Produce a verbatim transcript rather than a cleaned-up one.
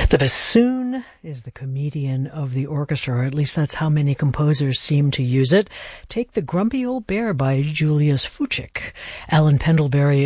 The bassoon is the comedian of the orchestra, or at least that's how many composers seem to use it. Take The Grumpy Old Bear by Julius Fuchs. Alan Pendlebury